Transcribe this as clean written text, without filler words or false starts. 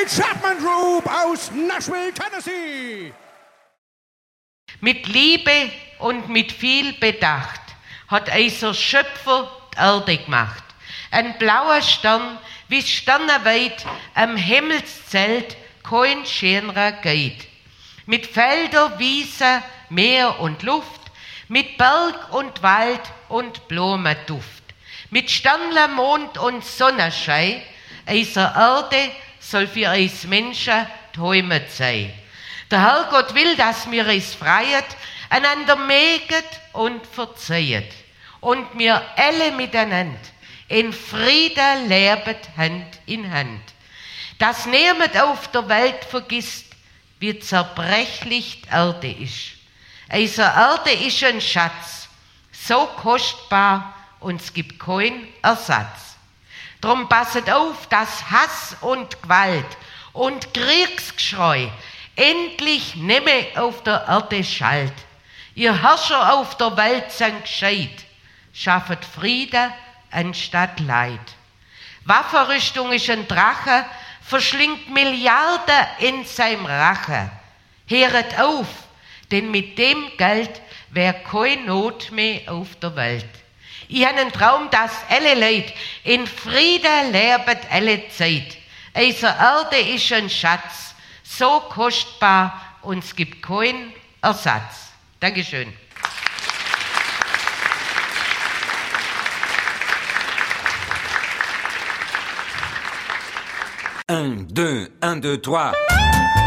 Chapman Group aus Nashville, Tennessee. Mit Liebe und mit viel Bedacht hat unser Schöpfer die Erde gemacht. Ein blauer Stern, wie sternenweit am Himmelszelt kein schönerer geht. Mit Felder, Wiesen, Meer und Luft, mit Berg und Wald und Blumenduft, mit Sternle, Mond und Sonnenschein, unsere Erde soll für uns Menschen die Heimat sein. Der Herrgott will, dass wir uns freiet, einander mögen und verzeihen. Und wir alle miteinander in Frieden leben Hand in Hand. Dass niemand auf der Welt vergisst, wie zerbrechlich die Erde ist. Unsere Erde ist ein Schatz, so kostbar und es gibt keinen Ersatz. Drum passet auf, dass Hass und Gewalt und Kriegsgeschrei endlich nimmer auf der Erde schallt. Ihr Herrscher auf der Welt sind gescheit, schaffet Frieden anstatt Leid. Waffenrüstung ist ein Drache, verschlingt Milliarden in seinem Rache. Hört auf, denn mit dem Geld wär keine Not mehr auf der Welt. Ich habe einen Traum, dass alle Leute in Frieden leben alle Zeit. Unsere Erde ist ein Schatz, so kostbar und es gibt keinen Ersatz. Dankeschön. 1, 2, 1, 2, 3.